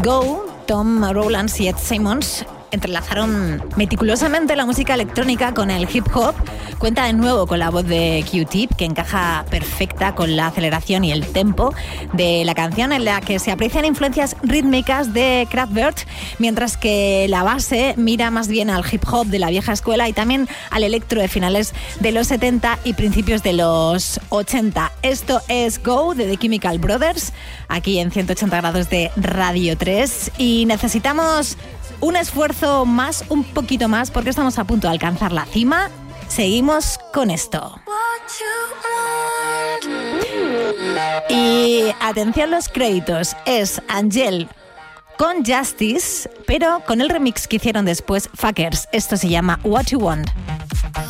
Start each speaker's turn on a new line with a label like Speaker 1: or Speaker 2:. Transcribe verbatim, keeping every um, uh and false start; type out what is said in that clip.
Speaker 1: Go, Tom Rowlands y Ed Simons entrelazaron meticulosamente la música electrónica con el hip hop. Cuenta de nuevo con la voz de Q-Tip, que encaja perfecta con la aceleración y el tempo de la canción, en la que se aprecian influencias rítmicas de Kraftwerk, mientras que la base mira más bien al hip hop de la vieja escuela y también al electro de finales de los setenta y principios de los ochenta. Esto es Go de The Chemical Brothers, aquí en ciento ochenta grados de Radio tres, y necesitamos un esfuerzo más, un poquito más, porque estamos a punto de alcanzar la cima. Seguimos con esto. Y atención, los créditos. Es Angel con Justice, pero con el remix que hicieron después Fuckers. Esto se llama What You Want.